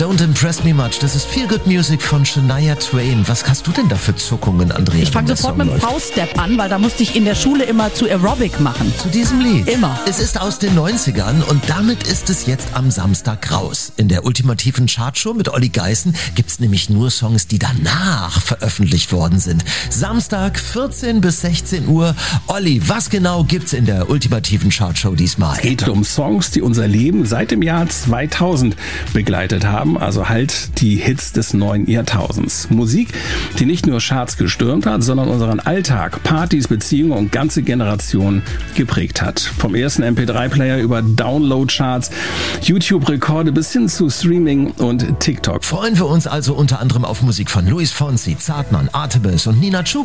Don't Impress Me Much. Das ist Feel Good Music von Shania Twain. Was hast du denn da für Zuckungen, Andrea? Ich fange sofort mit dem V-Step an, weil da musste ich in der Schule immer zu Aerobic machen. Zu diesem Lied? Immer. Es ist aus den 90ern und damit ist es jetzt am Samstag raus. In der ultimativen Chartshow mit Olli Geißen gibt's nämlich nur Songs, die danach veröffentlicht worden sind. Samstag 14 bis 16 Uhr. Olli, was genau gibt's in der ultimativen Chartshow diesmal? Es geht um Songs, die unser Leben seit dem Jahr 2000 begleitet haben, also halt die Hits des neuen Jahrtausends. Musik, die nicht nur Charts gestürmt hat, sondern unseren Alltag, Partys, Beziehungen und ganze Generationen geprägt hat. Vom ersten MP3-Player über Download-Charts, YouTube-Rekorde bis hin zu Streaming und TikTok. Freuen wir uns also unter anderem auf Musik von Luis Fonsi, Zartmann, Artemis und Nina Chuba.